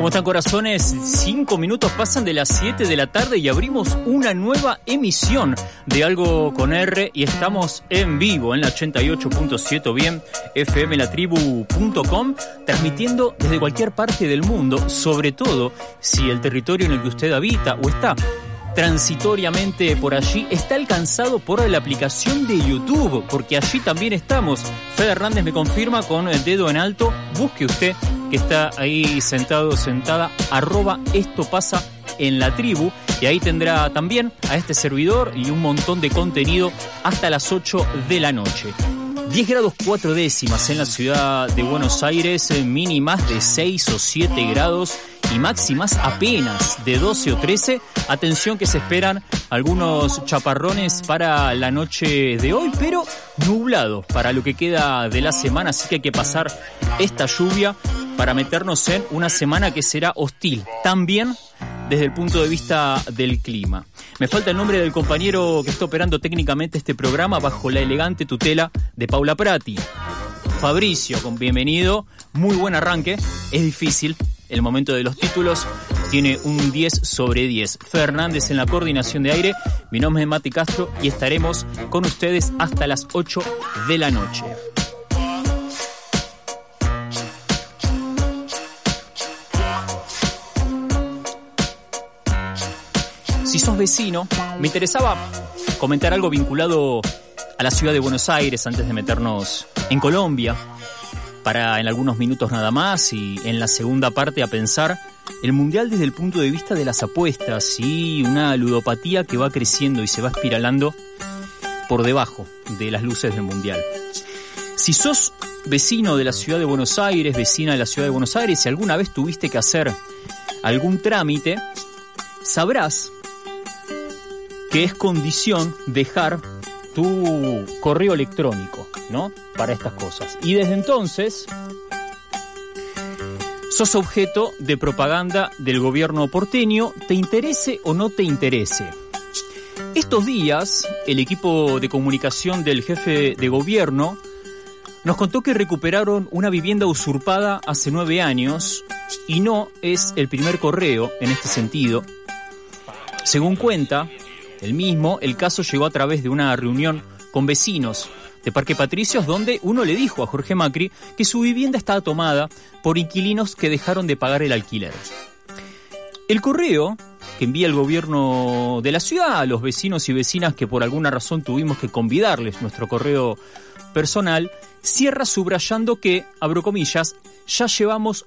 ¿Cómo están, corazones? 5 minutos pasan de las 7 de la tarde y abrimos una nueva emisión de Algo con R y estamos en vivo en la 88.7 bien fmlatribu.com, transmitiendo desde cualquier parte del mundo, sobre todo si el territorio en el que usted habita o está transitoriamente por allí está alcanzado por la aplicación de YouTube, porque allí también estamos. Fede Hernández me confirma con el dedo en alto. Busque usted, que está ahí sentado, sentada, @esto pasa en la tribu, y ahí tendrá también a este servidor y un montón de contenido hasta las 8 de la noche. 10 grados 4 décimas en la ciudad de Buenos Aires, mínimas de 6 o 7 grados y máximas apenas de 12 o 13. Atención que se esperan algunos chaparrones para la noche de hoy, pero nublado para lo que queda de la semana, así que hay que pasar esta lluvia para meternos en una semana que será hostil, también desde el punto de vista del clima. Me falta el nombre del compañero que está operando técnicamente este programa bajo la elegante tutela de Paula Prati. Fabricio, bienvenido, muy buen arranque, es difícil el momento de los títulos, tiene un 10 sobre 10. Fernández en la coordinación de aire, mi nombre es Mati Castro y estaremos con ustedes hasta las 8 de la noche. Si sos vecino, me interesaba comentar algo vinculado a la ciudad de Buenos Aires antes de meternos en Colombia, para en algunos minutos nada más y en la segunda parte a pensar el Mundial desde el punto de vista de las apuestas y una ludopatía que va creciendo y se va espiralando por debajo de las luces del Mundial. Si sos vecino de la ciudad de Buenos Aires, vecina de la ciudad de Buenos Aires, si alguna vez tuviste que hacer algún trámite, sabrás que es condición dejar tu correo electrónico, ¿no? Para estas cosas. Y desde entonces sos objeto de propaganda del gobierno porteño, te interese o no te interese. Estos días, el equipo de comunicación del jefe de gobierno nos contó que recuperaron una vivienda usurpada hace 9 años y no es el primer correo en este sentido. Según cuenta el mismo, el caso llegó a través de una reunión con vecinos de Parque Patricios, donde uno le dijo a Jorge Macri que su vivienda estaba tomada por inquilinos que dejaron de pagar el alquiler. El correo que envía el gobierno de la ciudad a los vecinos y vecinas que por alguna razón tuvimos que convidarles nuestro correo personal, cierra subrayando que, abro comillas, ya llevamos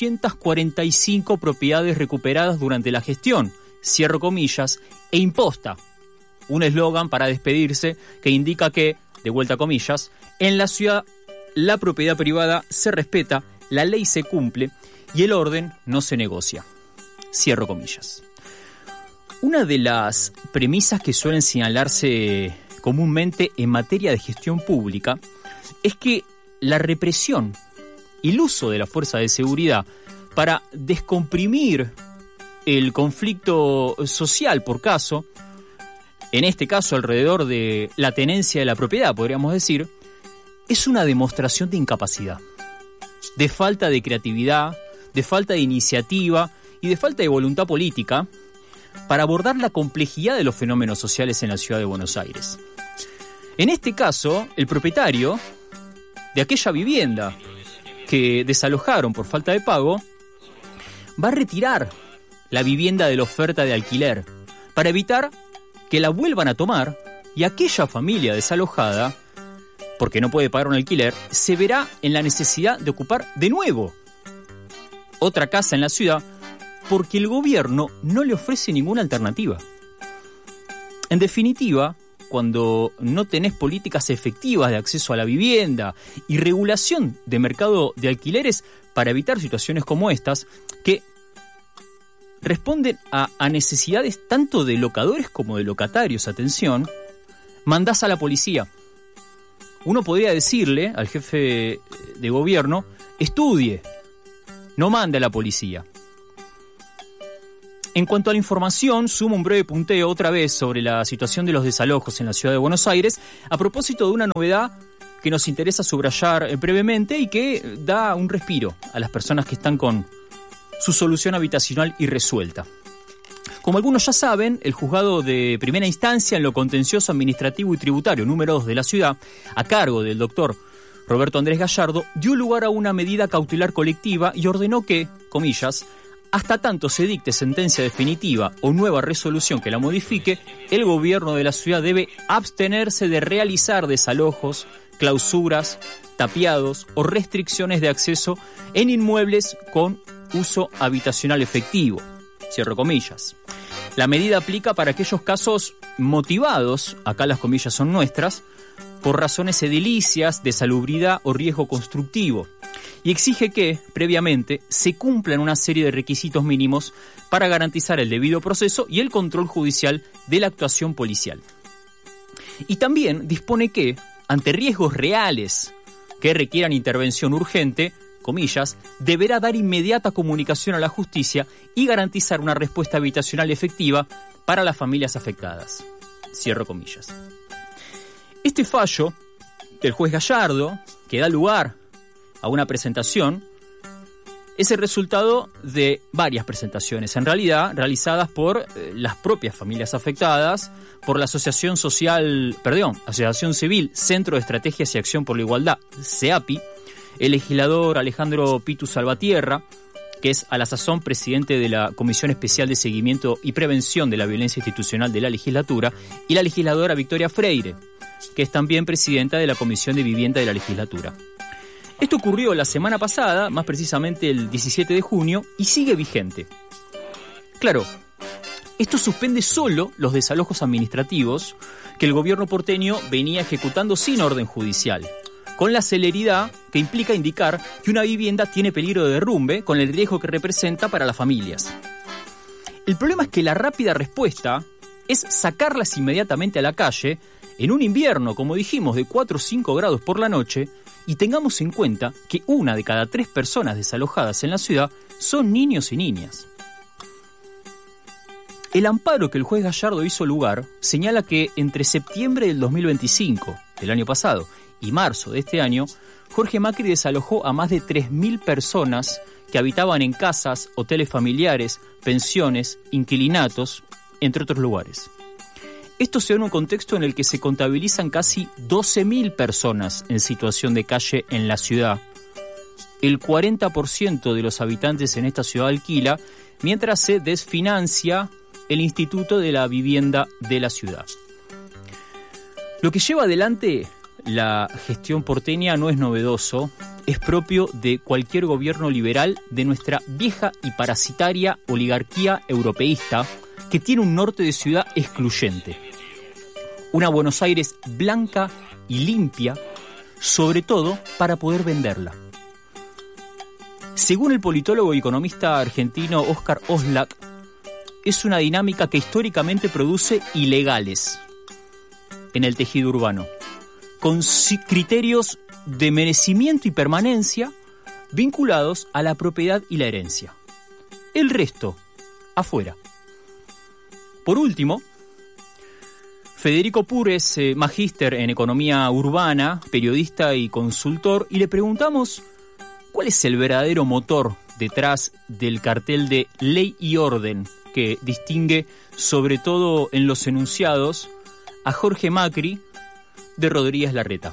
845 propiedades recuperadas durante la gestión, cierro comillas, e imposta un eslogan para despedirse que indica que, de vuelta a comillas, en la ciudad la propiedad privada se respeta, la ley se cumple y el orden no se negocia. Cierro comillas. Una de las premisas que suelen señalarse comúnmente en materia de gestión pública es que la represión y el uso de la fuerza de seguridad para descomprimir el conflicto social por caso, en este caso alrededor de la tenencia de la propiedad, podríamos decir, es una demostración de incapacidad, de falta de creatividad, de falta de iniciativa y de falta de voluntad política para abordar la complejidad de los fenómenos sociales en la ciudad de Buenos Aires. En este caso, el propietario de aquella vivienda que desalojaron por falta de pago va a retirar la vivienda de la oferta de alquiler para evitar que la vuelvan a tomar y aquella familia desalojada, porque no puede pagar un alquiler, se verá en la necesidad de ocupar de nuevo otra casa en la ciudad porque el gobierno no le ofrece ninguna alternativa. En definitiva, cuando no tenés políticas efectivas de acceso a la vivienda y regulación de mercado de alquileres para evitar situaciones como estas, que responden a necesidades tanto de locadores como de locatarios, atención, mandás a la policía. Uno podría decirle al jefe de gobierno, estudie, no mande a la policía. En cuanto a la información, sumo un breve punteo otra vez sobre la situación de los desalojos en la ciudad de Buenos Aires, a propósito de una novedad que nos interesa subrayar brevemente y que da un respiro a las personas que están con su solución habitacional irresuelta. Como algunos ya saben, el juzgado de primera instancia en lo contencioso administrativo y tributario número 2 de la ciudad, a cargo del doctor Roberto Andrés Gallardo, dio lugar a una medida cautelar colectiva y ordenó que, comillas, hasta tanto se dicte sentencia definitiva o nueva resolución que la modifique, el gobierno de la ciudad debe abstenerse de realizar desalojos, clausuras, tapiados o restricciones de acceso en inmuebles con uso habitacional efectivo. Cierro comillas. La medida aplica para aquellos casos motivados, acá las comillas son nuestras, por razones edilicias, de salubridad o riesgo constructivo, y exige que, previamente, se cumplan una serie de requisitos mínimos para garantizar el debido proceso y el control judicial de la actuación policial. Y también dispone que, ante riesgos reales que requieran intervención urgente, comillas, deberá dar inmediata comunicación a la justicia y garantizar una respuesta habitacional efectiva para las familias afectadas. Cierro comillas. Este fallo del juez Gallardo, que da lugar a una presentación, es el resultado de varias presentaciones, en realidad realizadas por las propias familias afectadas, por la Asociación Civil Centro de Estrategias y Acción por la Igualdad, CEAPI, el legislador Alejandro Pitu Salvatierra, que es a la sazón presidente de la Comisión Especial de Seguimiento y Prevención de la Violencia Institucional de la legislatura, y la legisladora Victoria Freire, que es también presidenta de la Comisión de Vivienda de la legislatura. Esto ocurrió la semana pasada, más precisamente el 17 de junio, y sigue vigente. Claro, esto suspende solo los desalojos administrativos que el gobierno porteño venía ejecutando sin orden judicial, con la celeridad que implica indicar que una vivienda tiene peligro de derrumbe con el riesgo que representa para las familias. El problema es que la rápida respuesta es sacarlas inmediatamente a la calle en un invierno, como dijimos, de 4 o 5 grados por la noche, y tengamos en cuenta que 1 de cada 3 personas desalojadas en la ciudad son niños y niñas. El amparo que el juez Gallardo hizo lugar señala que entre septiembre del 2025, del año pasado, y marzo de este año, Jorge Macri desalojó a más de 3.000 personas que habitaban en casas, hoteles familiares, pensiones, inquilinatos, entre otros lugares. Esto se da en un contexto en el que se contabilizan casi 12.000 personas en situación de calle en la ciudad. El 40% de los habitantes en esta ciudad alquila, mientras se desfinancia el Instituto de la Vivienda de la ciudad. Lo que lleva adelante la gestión porteña no es novedoso, es propio de cualquier gobierno liberal de nuestra vieja y parasitaria oligarquía europeísta que tiene un norte de ciudad excluyente. Una Buenos Aires blanca y limpia, sobre todo para poder venderla. Según el politólogo y economista argentino Oscar Oslak, es una dinámica que históricamente produce ilegales en el tejido urbano, con criterios de merecimiento y permanencia vinculados a la propiedad y la herencia. El resto, afuera. Por último, Federico Pur es magíster en economía urbana, periodista y consultor, y le preguntamos cuál es el verdadero motor detrás del cartel de ley y orden que distingue, sobre todo en los enunciados, a Jorge Macri de Rodríguez Larreta.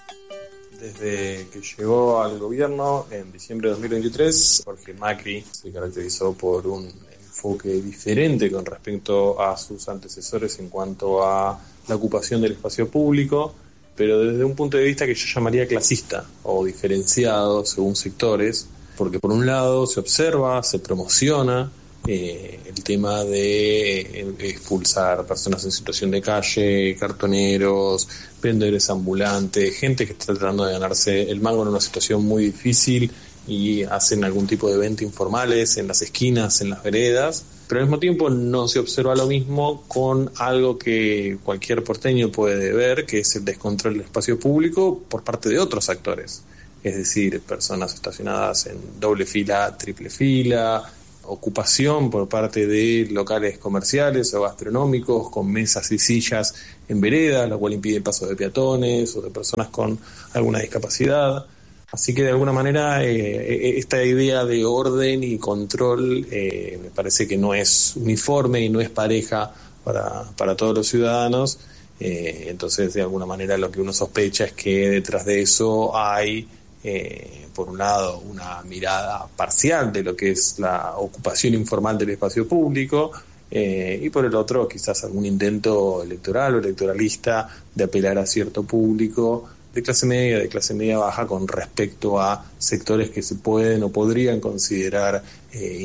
Desde que llegó al gobierno en diciembre de 2023, Jorge Macri se caracterizó por un enfoque diferente con respecto a sus antecesores en cuanto a la ocupación del espacio público, pero desde un punto de vista que yo llamaría clasista o diferenciado según sectores, porque por un lado se observa, se promociona el tema de expulsar personas en situación de calle, cartoneros, vendedores ambulantes, gente que está tratando de ganarse el mango en una situación muy difícil y hacen algún tipo de venta informales en las esquinas, en las veredas, pero al mismo tiempo no se observa lo mismo con algo que cualquier porteño puede ver, que es el descontrol del espacio público por parte de otros actores, es decir, personas estacionadas en doble fila, triple fila, ocupación por parte de locales comerciales o gastronómicos con mesas y sillas en veredas, lo cual impide el paso de peatones o de personas con alguna discapacidad. Así que de alguna manera esta idea de orden y control me parece que no es uniforme y no es pareja para todos los ciudadanos. Entonces, de alguna manera, lo que uno sospecha es que detrás de eso hay, por un lado, una mirada parcial de lo que es la ocupación informal del espacio público, y por el otro, quizás algún intento electoral o electoralista de apelar a cierto público de clase media baja con respecto a sectores que se pueden o podrían considerar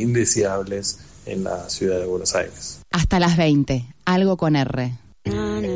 indeseables en la ciudad de Buenos Aires. Hasta las 20, algo con R.